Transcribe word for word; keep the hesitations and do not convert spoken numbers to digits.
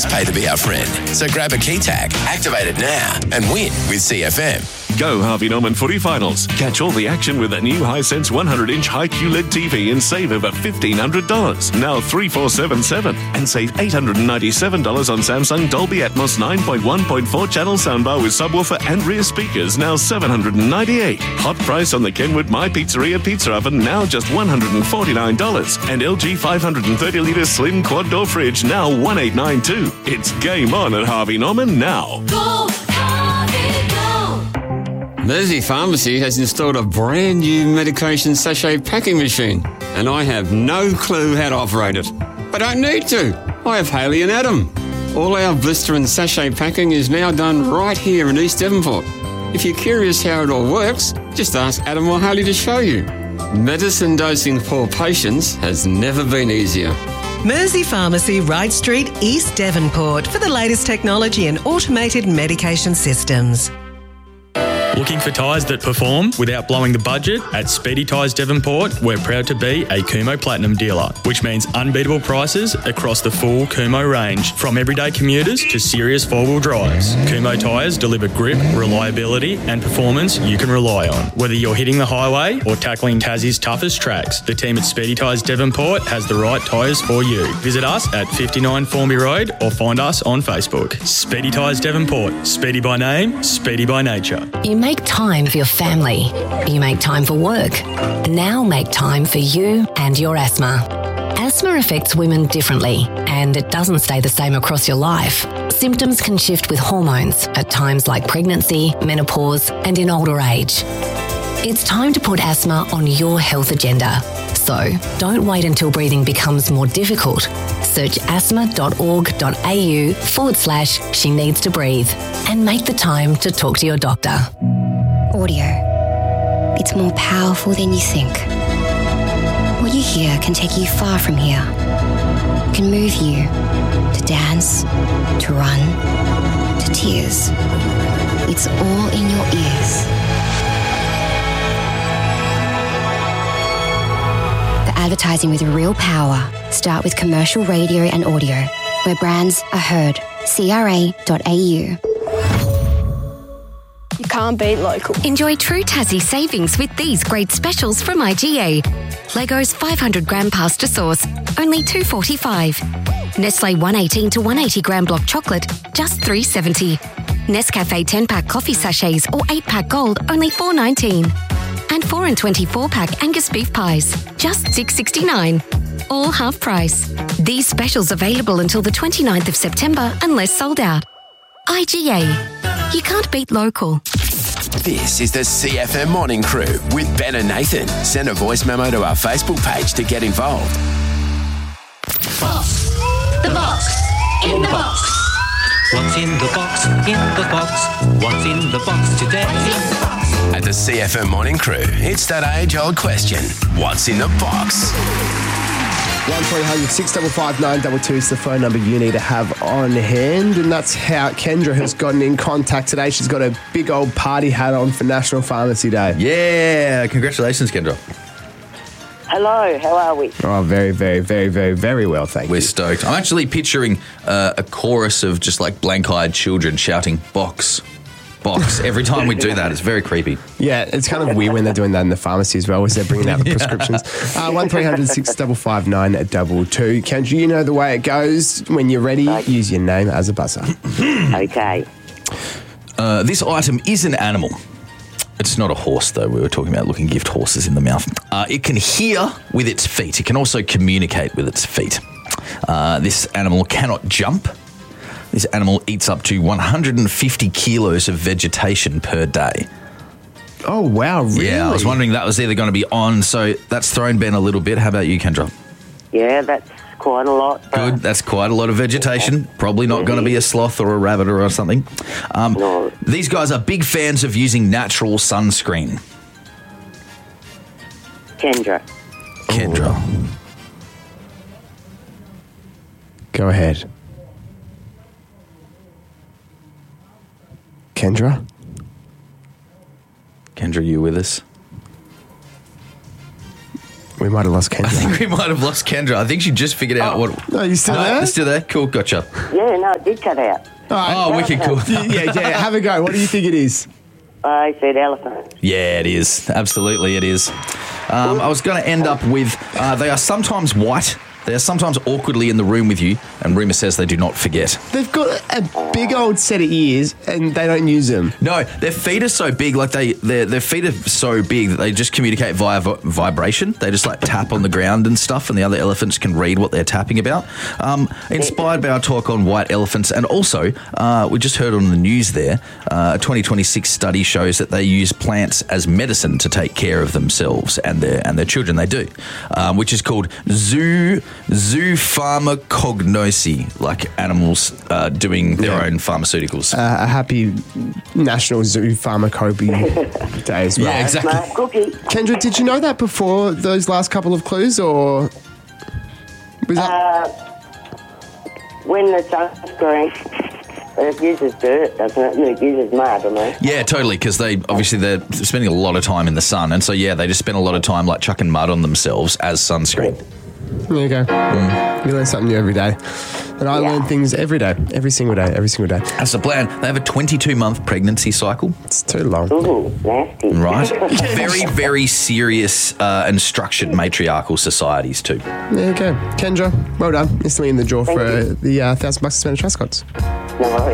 must pay to be our friend. So grab a key tag, activate it now, and win with C F M. Go Harvey Norman Footy Finals. Catch all the action with a new Hisense one hundred inch Hi-Q L E D T V and save over fifteen hundred dollars. Now three four seven seven. And save eight hundred ninety-seven dollars on Samsung Dolby Atmos nine point one point four channel soundbar with subwoofer and rear speakers, now seven hundred ninety-eight dollars. Hot price on the Kenwood My Pizzeria pizza oven, now just one hundred forty-nine dollars. And L G five hundred thirty litre slim quad door fridge, now one thousand eight hundred ninety-two dollars. It's game on at Harvey Norman now. Go, Harvey, go! Mersey Pharmacy has installed a brand new medication sachet packing machine, and I have no clue how to operate it. I don't need to. I have Haley and Adam. All our blister and sachet packing is now done right here in East Devonport. If you're curious how it all works, just ask Adam or Haley to show you. Medicine dosing for patients has never been easier. Mersey Pharmacy, Wright Street, East Devonport, for the latest technology and automated medication systems. Looking for tyres that perform without blowing the budget? At Speedy Tyres Devonport, we're proud to be a Kumho Platinum dealer, which means unbeatable prices across the full Kumho range, from everyday commuters to serious four-wheel drives. Kumho tyres deliver grip, reliability and performance you can rely on. Whether you're hitting the highway or tackling Tassie's toughest tracks, the team at Speedy Tyres Devonport has the right tyres for you. Visit us at fifty-nine Formby Road or find us on Facebook. Speedy Tyres Devonport. Speedy by name, speedy by nature. You make time for your family. You make time for work. Now make time for you and your asthma. Asthma affects women differently, and it doesn't stay the same across your life. Symptoms can shift with hormones at times like pregnancy, menopause, and in older age. It's time to put asthma on your health agenda. So don't wait until breathing becomes more difficult. Search asthma.org.au forward slash she needs to breathe and make the time to talk to your doctor. Audio. It's more powerful than you think. What you hear can take you far from here. It can move you to dance, to run, to tears. It's all in your ears. For advertising with real power, start with commercial radio and audio, where brands are heard. C R A dot A U. You can't beat local. Enjoy true Tassie savings with these great specials from I G A. Leggo's five hundred gram pasta sauce, only two dollars forty-five. Nestle one eighteen to one eighty gram block chocolate, just three dollars seventy. Nescafe ten pack coffee sachets or eight pack gold, only four dollars nineteen. And four and twenty-four pack Angus beef pies, just six dollars sixty-nine. All half price. These specials available until the twenty-ninth of September unless sold out. I G A. You can't beat local. This is the C F M Morning Crew with Ben and Nathan. Send a voice memo to our Facebook page to get involved. Box. The box. In the box. What's in the box? In the box. What's in the box today? At the C F M Morning Crew, it's that age-old question. What's in the box? one three hundred six five five nine two two is the phone number you need to have on hand, and that's how Kendra has gotten in contact today. She's got a big old party hat on for National Pharmacy Day. Yeah, congratulations, Kendra. Hello, how are we? Oh, very, very, very, very, very well, thank We're you. stoked. I'm actually picturing uh, a chorus of just like blank-eyed children shouting, box, box. Every time we do that, it's very creepy. Yeah, it's kind of weird when they're doing that in the pharmacy as well, as they're bringing out the Yeah. prescriptions. Uh, one three hundred six five five nine two two. Kendra, you know the way it goes. When you're ready, Okay. use your name as a buzzer. Okay. Uh, this item is an animal. It's not a horse, though. We were talking about looking gift horses in the mouth. Uh, it can hear with its feet. It can also communicate with its feet. Uh, this animal cannot jump. This animal eats up to one hundred fifty kilos of vegetation per day. Oh, wow, really? Yeah, I was wondering that was either going to be on, so that's thrown Ben a little bit. How about you, Kendra? Yeah, that's quite a lot. Good, that's quite a lot of vegetation. Probably not going to be a sloth or a rabbit or something. Um, No. These guys are big fans of using natural sunscreen. Kendra. Kendra. Go ahead. Kendra? Kendra, you with us? We might have lost Kendra. I think we might have lost Kendra. I think she just figured out what. No, you still no, there? You're still there? Cool, gotcha. Yeah, no, it did cut out. All right. Oh, wicked cool. yeah, yeah. Have a go. What do you think it is? I said elephant. Yeah, it is. Absolutely, it is. Um, I was going to end up with uh, they are sometimes white. They are sometimes awkwardly in the room with you, and rumour says they do not forget. They've got a big old set of ears, and they don't use them. No, their feet are so big, like they, their their feet are so big that they just communicate via vi- vibration. They just like tap on the ground and stuff, and the other elephants can read what they're tapping about. Um, inspired by our talk on white elephants, and also uh, we just heard on the news there, uh, a twenty twenty-six study shows that they use plants as medicine to take care of themselves and their and their children. They do, um, which is called zoo. Zoopharmacognosy, like animals uh, doing their Yeah. own pharmaceuticals. Uh, a happy National Zoo Pharmacopy Day as well. Yeah, exactly. Smart cookie. Kendra, did you know that before those last couple of clues, or was that? Uh, when the sunscreen, it uses dirt, doesn't it? And it uses mud, I mean. Yeah, totally, because they obviously they're spending a lot of time in the sun, and so yeah, they just spend a lot of time like chucking mud on themselves as sunscreen. There you go. You learn something new every day. And I learn things every day, every single day, every single day. That's the plan. They have a twenty-two month pregnancy cycle. It's too long. Ooh, nasty. Right. Very, very serious uh, and structured matriarchal societies too. There you go. Kendra, well done. Instantly in the draw Thank for you. the uh, thousand bucks to spend at Trustcots. No worries.